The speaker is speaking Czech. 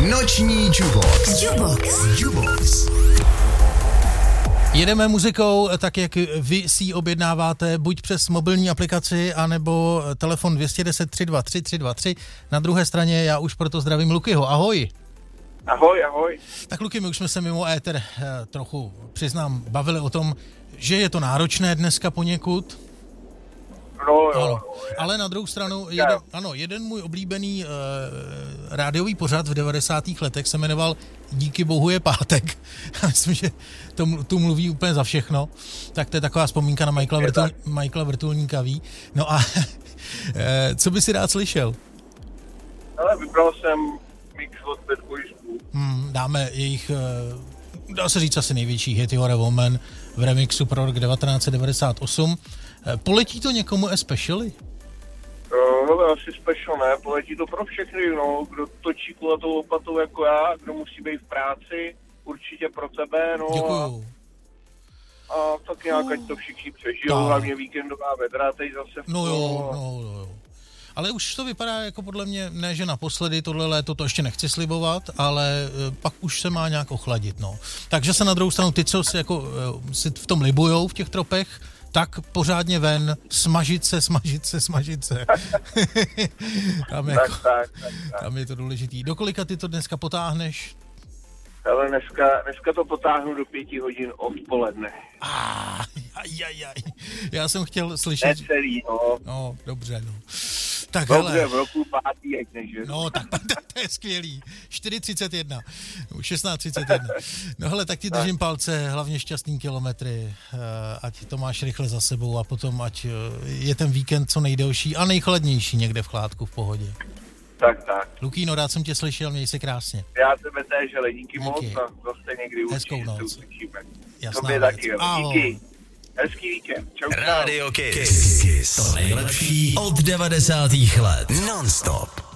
Noční Jubox. Jedeme muzikou tak, jak vy si ji objednáváte, buď přes mobilní aplikaci, anebo telefon 210 323 323. Na druhé straně já už proto zdravím Lukyho. Ahoj. Ahoj. Tak Luky, my už jsme se mimo éter trochu, přiznám, bavili o tom, že je to náročné dneska poněkud. No. Ale na druhou stranu, jeden můj oblíbený rádiový pořad v 90. letech se jmenoval Díky bohu je pátek. Myslím, že tu mluví úplně za všechno. Tak to je taková vzpomínka na Michaela Vrtulníka, ví. No a co by si rád slyšel? Ale vybral jsem mix od Bad Boysů. Dáme jejich, dá se říct, asi největší hit You're a Woman v remixu pro rok 1998. Poletí to někomu especially? Asi special ne, poletí to pro všechny, no, kdo točí kulatou lopatou jako já, kdo musí být v práci, určitě pro tebe, no. Děkuju. A tak nějak, ať to všichni přežijou, hlavně víkendová vedra, teď zase No jo. Ale už to vypadá jako podle mě, ne že naposledy, tohle léto to ještě nechci slibovat, ale pak už se má nějak ochladit, no. Takže se na druhou stranu ty, co si v tom libujou v těch tropech, tak pořádně ven, smažit se. Tam je to důležitý. Do kolika ty to dneska potáhneš? Ale dneska to potáhnu do 5 hodin odpoledne. Já jsem chtěl slyšet... Necelý, no. No, dobře, no. Tak dobře, hele. v roku 5. jak než. No, tak to je skvělý. 4:31, 16:31. No hele, tak ti držím palce, hlavně šťastný kilometry, ať to máš rychle za sebou a potom ať je ten víkend co nejdelší a nejchladnější někde v Chládku v pohodě. Tak. Lukýno, rád jsem tě slyšel, měj se krásně. Já tebe též, ale díky moc a zase někdy hezkou noc. uslyšíme. Jasná Tobě věc. taky, Ahoj. díky. Hezký víkend. Čau. Radio Kiss. To nejlepší od 90. let. Non-stop.